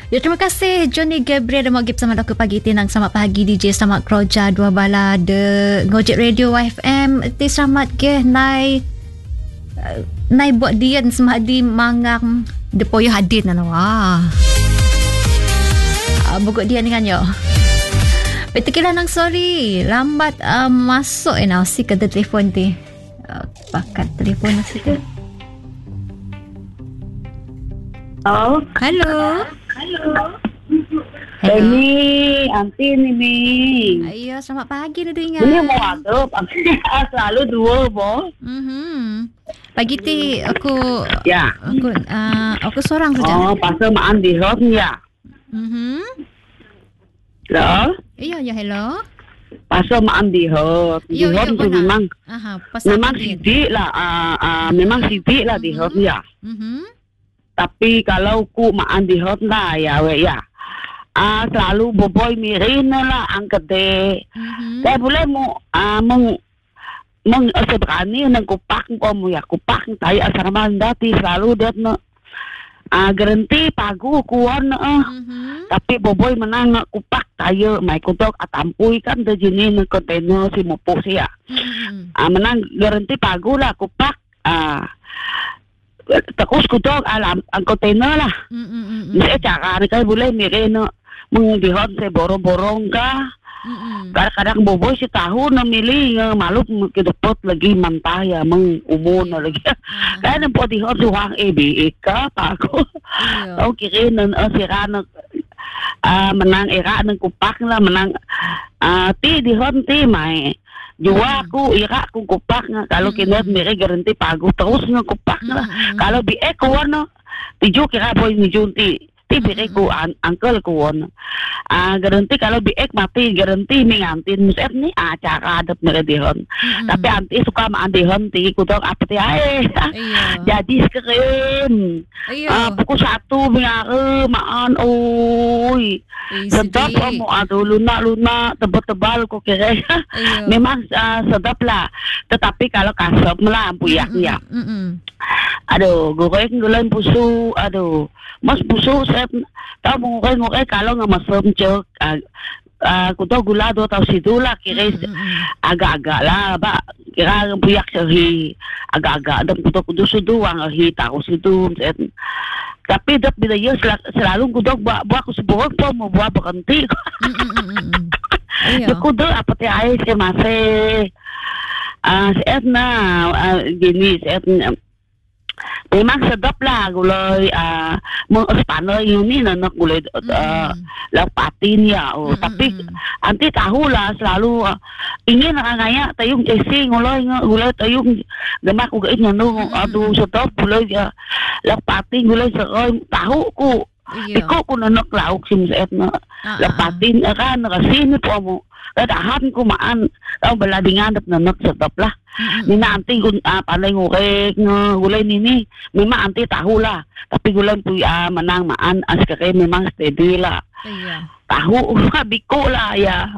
Ya, terima kasih Johnny Gabriel dan Mogib sama aku pagi tinang. Selamat pagi DJ, selamat keroja dua bala de Ngojek Radio YFM. Ti selamat ke nai buat dian semadi mangang depoyo hadir nana. Wah. Bukuk dia dengan yo. Betul nang sorry lambat masuk si ke telefon ti. Pakat telefon nasi ke. Oh. Halo. Ini anti ni. Ayo, selamat pagi dah ingat. Ini mau adop. Selalu dua bo. Pagi ti aku. Ya. Aku seorang saja. Oh, pasal maan di hot ya. Hello. Iya, hello. Pasal maan di hot. Di hot tu memang. Memang sidik lah. Memang sidik lah di hot ya. Tapi kalau ku maan di hot lah ya ya. Selalu boboy mirin lah angkat deh. Saya boleh seberani nang kupak komu ya kupak tayo asrama dati selalu dia garanti pagu kuon tapi boboy menang kupak tayo may kutok atampui kan de jini nang kontainer si mupuk siya. Menang garanti pagu lah kupak terus kutok alam ang kontainer lah. Saya cara ni kaya boleh mirin mengdihon saya borong-borong kah. Kadang-kadang boboy si tahu namili maluk kedepot lagi mantah ya mengumun lagi. Kaya nampo dihon suhang ka pago. Tahu kirin siran menang era nang kupak lah menang ti dihon ti mai. Jua aku ira ku kupak nga kalau kinet mere garanti pago terus nga kupak lah. Kalau biek kuwan tijo kira boy ni junti. Bire ku uncle ku won. Garanti kalau biek mati garanti mingantin muset ni cara adat meredihon. Tapi anti suka ma andihon ti kutok apa ti ae. Jadi sekeren. Pukul 1 mingare maan oi. Sedap mo luna tebal-tebal ku kira. Memang sedap lah. Tetapi kalau kasop lah puyaknya. Aduh, goreng gulai pusu. Aduh, mas pusu saya tahu ngoreng kalau nggak masuk cek. Aku tahu gula do tahu situ lah kira agak-agak lah, pak. Kira puyak sehi agak-agak dan kudu sudu ang hi tahu situ. Tapi dak bila ya selalu kudu buat aku sebuah pun mau buat berhenti. Kudu apa teh air saya masih. Saya gini saya memang sedap lah gulai Spanyol ini nak gulai lapatin ya. Tapi anti tahu lah selalu ingin orangnya tayung cacing gulai tayung gemak uga ini aduh sedap gulai lapatin gulai serai tahu ku iko ku nanak lauk sim setna lapatin kan rasin po Kadahan kumaan tau beladingan dap nanak sedap lah. Nina anti pandai ngorek gulay nini memang anti tahu lah. Tapi gulay puya menang maan askare memang steady lah. Tahu biko lah ya.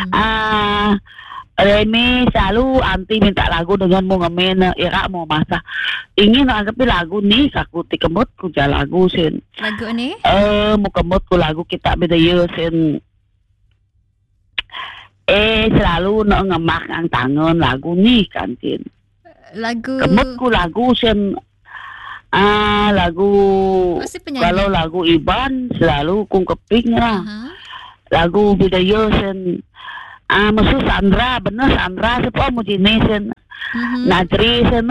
Remy selalu anti minta lagu dengan mau ngemen ira mau masak. Ingin anggapi lagu nih kaku tikemut ku lagu sin. Lagu ni? Mau kemut ku lagu kita beda ye sin. Selalu ngemak ang tangan lagu nih kantin. Lagu kemut ku lagu sen lagu kalau lagu Iban selalu kung keping lah. Lagu bidaya sen maksud Sandra bener Sandra siapa mau jenis sen Nadri sen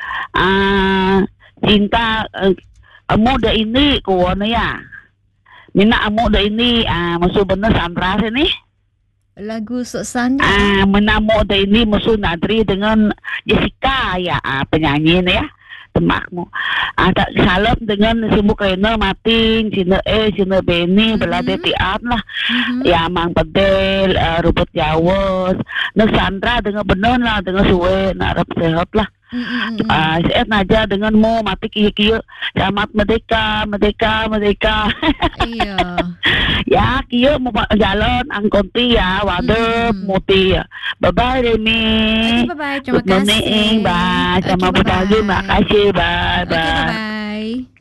cinta muda ini kuwana ya. Mina muda ini maksud bener Sandra sen nih. Lagu Soksana. Menamo ini musuh Nadri dengan Jessica ya penyanyi ya temakmu. Tak salam dengan semua kena mati Cina Beni belade tiap lah. Ya Mang Pedel Rupet Jawas Sandra dengan benar lah dengan suwe nak sehat lah. Saya naja dengan mau mati kia selamat merdeka. Iya. Ya kia mau jalan angkonti ya waduh muti ya. Bye Remy. Bye terima kasih. Bye sama bye. Makasih bye. Bye.